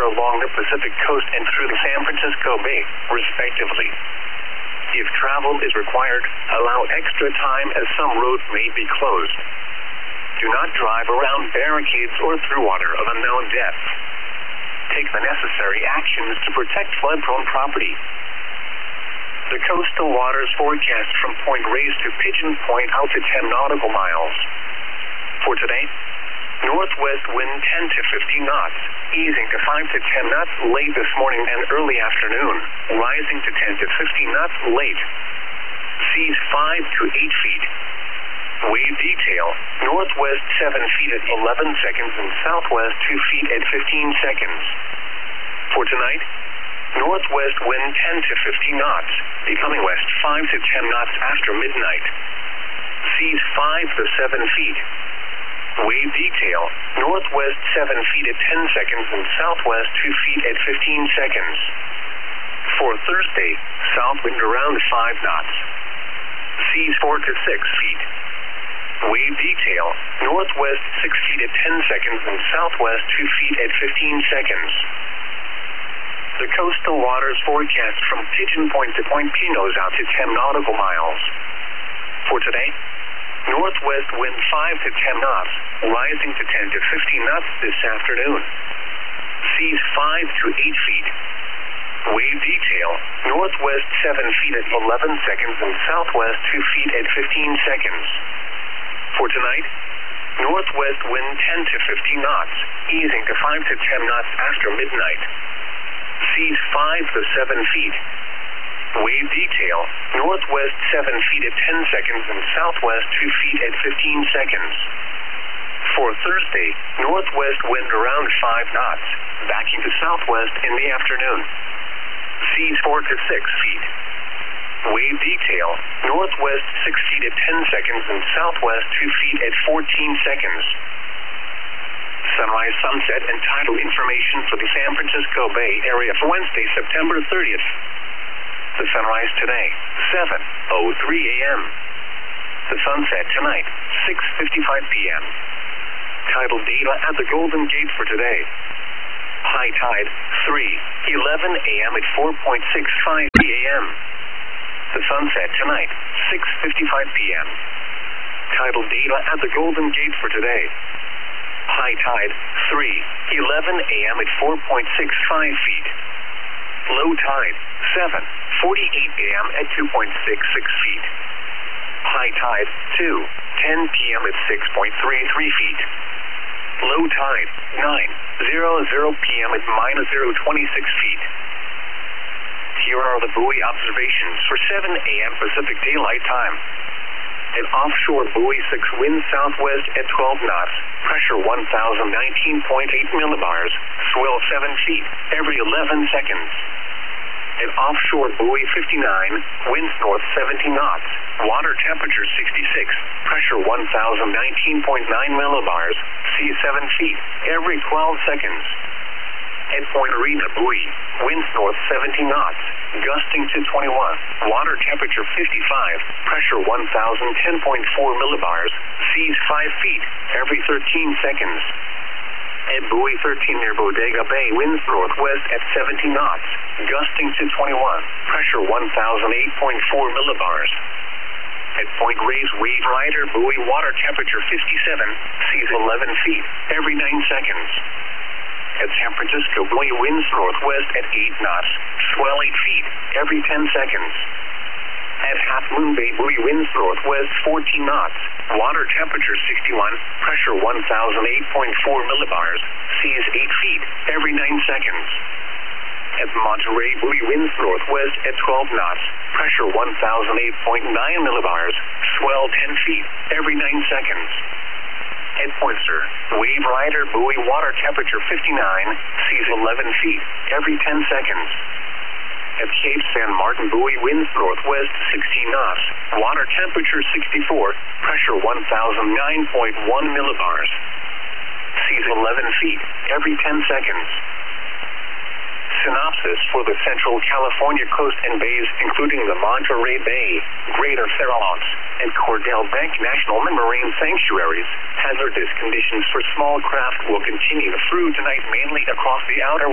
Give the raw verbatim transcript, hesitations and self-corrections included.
along the Pacific coast and through the San Francisco Bay, respectively. If travel is required, allow extra time as some roads may be closed. Do not drive around barricades or through water of unknown depth. Take the necessary actions to protect flood-prone property. The coastal waters forecast from Point Reyes to Pigeon Point out to ten nautical miles. For today, northwest wind ten to fifteen knots, easing to five to ten knots late this morning and early afternoon, rising to ten to fifteen knots late. Seas five to eight feet. Wave detail, northwest seven feet at eleven seconds and southwest two feet at fifteen seconds. For tonight, northwest wind ten to fifteen knots, becoming west five to ten knots after midnight. Seas five to seven feet. Wave detail, northwest seven feet at ten seconds and southwest two feet at fifteen seconds. For Thursday, south wind around five knots. Seas four to six feet. Wave detail, northwest six feet at ten seconds and southwest two feet at fifteen seconds. The coastal waters forecast from Pigeon Point to Point Pinos out to ten nautical miles. For today, northwest wind five to ten knots, rising to ten to fifteen knots this afternoon. Seas five to eight feet. Wave detail, northwest seven feet at eleven seconds and southwest two feet at fifteen seconds. For tonight, northwest wind ten to fifteen knots, easing to five to ten knots after midnight. Seas five to seven feet. Wave detail, northwest seven feet at ten seconds and southwest two feet at fifteen seconds. For Thursday, northwest wind around five knots, backing to southwest in the afternoon. Seas four to six feet. Wave detail, northwest six feet at ten seconds and southwest two feet at fourteen seconds. Sunrise, sunset, and tidal information for the San Francisco Bay Area for Wednesday, September thirtieth. The sunrise today, seven oh three a m The sunset tonight, six fifty-five p m Tidal data at the Golden Gate for today. High tide, three eleven a m at four point six five a m The sunset tonight, six fifty-five p m Tidal data at the Golden Gate for today. High tide, three eleven a m at four point six five feet. Low tide, seven forty-eight a m at two point six six feet. High tide, two ten p m at six point three three feet. Low tide, nine hundred p m at minus zero point two six feet. Here are the buoy observations for seven a m Pacific Daylight Time. At offshore buoy six, wind southwest at twelve knots, pressure one thousand nineteen point eight millibars, swell seven feet every eleven seconds. At offshore buoy fifty-nine, winds north seventy knots, water temperature sixty-six, pressure one thousand nineteen point nine millibars, sea seven feet every twelve seconds. At Point Arena buoy, winds north seventy knots, gusting to twenty-one, water temperature fifty-five, pressure one thousand ten point four millibars, seas five feet every thirteen seconds. At buoy thirteen near Bodega Bay, winds northwest at seventy knots, gusting to twenty-one, pressure one thousand eight point four millibars. At Point Reyes Wave Rider buoy, water temperature fifty-seven, seas eleven feet every nine seconds. At San Francisco buoy, winds northwest at eight knots, swell eight feet every ten seconds. At Half Moon Bay buoy, winds northwest fourteen knots, water temperature sixty-one, pressure one thousand eight point four millibars, seas eight feet every nine seconds. At Monterey buoy, winds northwest at twelve knots, pressure one thousand eight point nine millibars, swell ten feet every nine seconds. At Pointer, Wave Rider buoy, water temperature fifty-nine, seas eleven feet every ten seconds. At Cape San Martin buoy, winds northwest sixteen knots, water temperature sixty-four, pressure one thousand nine point one millibars. Seas eleven feet every ten seconds. Synopsis for the Central California coast and bays, including the Monterey Bay, Greater Farallones, and Cordell Bank National Marine Sanctuaries. Hazardous conditions for small craft will continue through tonight, mainly across the outer